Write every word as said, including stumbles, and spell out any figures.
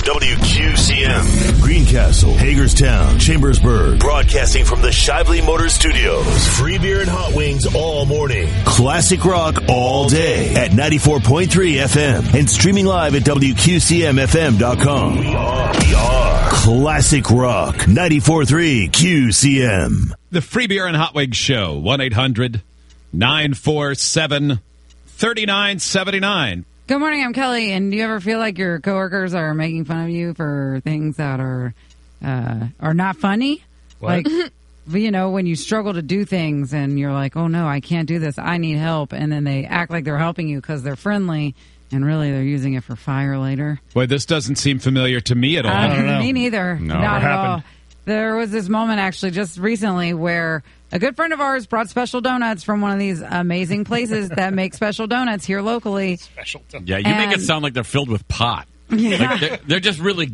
W Q C M. Greencastle, Hagerstown, Chambersburg. Broadcasting from the Shively Motors Studios. Free beer and hot wings all morning. Classic rock all day at ninety-four point three F M. And streaming live at W Q C M F M dot com. We are, we are Classic Rock ninety-four point three Q C M. The Free Beer and Hot Wings Show. one eight hundred nine four seven three nine seven nine. Good morning, I'm Kelly, and do you ever feel like your coworkers are making fun of you for things that are uh, are not funny? What? Like, you know, when you struggle to do things and you're like, oh, no, I can't do this, I need help, and then they act like they're helping you because they're friendly, and really they're using it for fire later. Boy, this doesn't seem familiar to me at all. Uh, I don't know. Me neither. No, Not never at happened. all. There was this moment, actually, just recently where a good friend of ours brought special donuts from one of these amazing places that make special donuts here locally. Special donuts. Yeah, you make it And- sound like they're filled with pot. Yeah. Like they're, they're just really